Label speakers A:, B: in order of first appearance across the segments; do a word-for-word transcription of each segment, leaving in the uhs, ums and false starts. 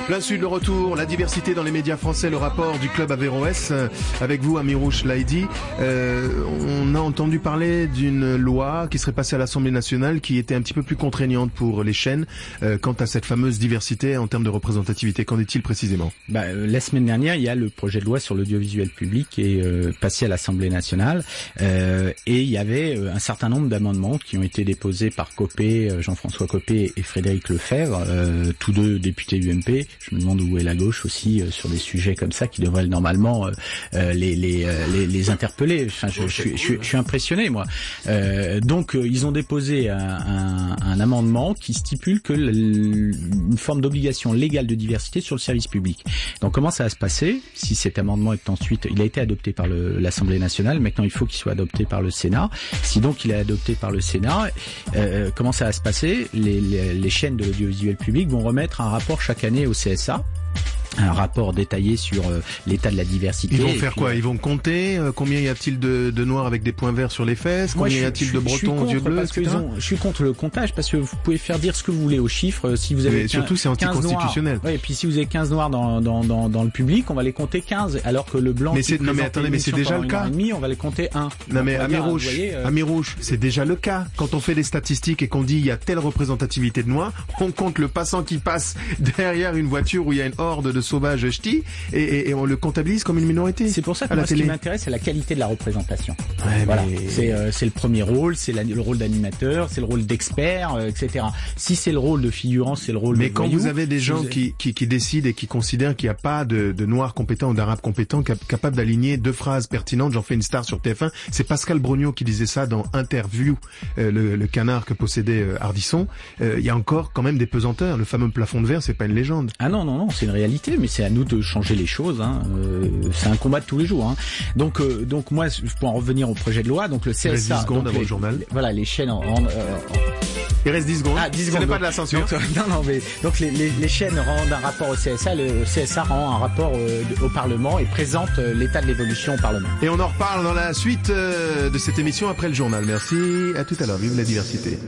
A: Plein Sud, le retour, la diversité dans les médias français, le rapport du club Averroès. Avec vous, Amirouche Laïdi. Euh, on a entendu parler d'une loi qui serait passée à l'Assemblée nationale qui était un petit peu plus contraignante pour les chaînes euh, quant à cette fameuse diversité en termes de représentativité. Qu'en est-il précisément ?
B: Bah, euh, la semaine dernière, il y a le projet de loi sur l'audiovisuel public qui est euh, passé à l'Assemblée nationale euh, et il y avait euh, un certain nombre d'amendements qui ont été déposés par Copé, euh, Jean-François Copé et Frédéric Lefebvre, euh, tous deux députés U M P. Je me demande où est la gauche aussi euh, sur des sujets comme ça qui devraient normalement euh, les, les, les, les interpeller. Enfin, je, je, je, je, je suis impressionné, moi. Euh, donc, euh, ils ont déposé un, un, un amendement qui stipule que l, une forme d'obligation légale de diversité sur le service public. Donc, comment ça va se passer si cet amendement est ensuite... Il a été adopté par le, l'Assemblée nationale. Maintenant, il faut qu'il soit adopté par le Sénat. Si donc il est adopté par le Sénat, euh, comment ça va se passer ? les, les, les chaînes de l'audiovisuel public vont remettre un rapport chaque année au C S A. Un rapport détaillé sur euh, l'état de la diversité.
A: Ils vont faire
B: puis,
A: quoi ? Ils vont compter euh, combien y a-t-il de, de noirs avec des points verts sur les fesses ?
B: Moi,
A: Combien
B: je,
A: y a-t-il
B: je,
A: de bretons aux yeux bleus,
B: parce
A: et cetera.
B: qu'ils ont, je suis contre le comptage parce que vous pouvez faire dire ce que vous voulez aux chiffres. Si vous avez
A: mais surtout, c'est anticonstitutionnel.
B: Oui, et puis si vous avez quinze noirs dans, dans, dans, dans le public, on va les compter quinze, alors que le blanc.
A: Mais c'est, non mais attendez, mais c'est déjà le cas.
B: Demi, on va les compter un.
A: Non mais Amirouche, euh... Amirouche, c'est déjà le cas. Quand on fait des statistiques et qu'on dit il y a telle représentativité de noirs, on compte le passant qui passe derrière une voiture où il y a une horde de sauvages ch'tis et, et, et on le comptabilise comme une minorité.
B: C'est pour ça que moi, ce qui m'intéresse, c'est la qualité de la représentation.
A: Ouais,
B: voilà,
A: mais...
B: c'est euh, c'est le premier rôle, c'est la, le rôle d'animateur, c'est le rôle d'expert, euh, et cetera. Si c'est le rôle de figurant, c'est le rôle.
A: Mais
B: de
A: quand
B: voyou,
A: vous avez des gens
B: vous...
A: qui, qui qui décident et qui considèrent qu'il n'y a pas de, de noirs compétents ou d'arabes compétents cap- capables d'aligner deux phrases pertinentes, j'en fais une star sur T F un. C'est Pascal Brognaud qui disait ça dans Interview, euh, le, le canard que possédait euh, Ardisson. Il euh, y a encore quand même des pesanteurs. Le fameux plafond de verre, c'est pas une légende.
B: Ah non non non, c'est une réalité, mais c'est à nous de changer les choses. Hein. Euh, c'est un combat de tous les jours. Hein. Donc euh, donc moi, pour en revenir au projet de loi, donc le C S A,
A: dix secondes
B: donc
A: avant
B: les,
A: le journal.
B: Voilà, les chaînes en, en, euh, en...
A: Il reste dix secondes.
B: Ah, dix
A: Ce
B: secondes.
A: n'est pas
B: donc,
A: de la censure.
B: Donc, non, non, mais donc les, les, les chaînes rendent un rapport au C S A, le C S A rend un rapport euh, au Parlement et présente euh, l'état de l'évolution au Parlement.
A: Et on en reparle dans la suite euh, de cette émission après le journal. Merci, à tout à l'heure. Vive la diversité.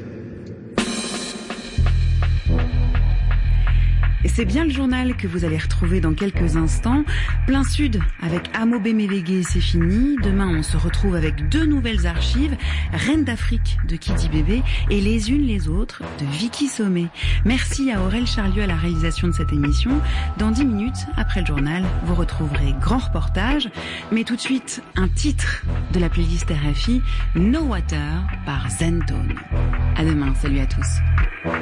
C: Et c'est bien le journal que vous allez retrouver dans quelques instants. Plein Sud avec Amo Bémélégué, c'est fini. Demain, on se retrouve avec deux nouvelles archives. Reine d'Afrique de Kitty Bébé et Les Unes les Autres de Vicky Sommet. Merci à Aurel Charlieu à la réalisation de cette émission. Dans dix minutes, après le journal, vous retrouverez Grand Reportage. Mais tout de suite, un titre de la playlist R F I, No Water par Zentone. À demain, salut à tous.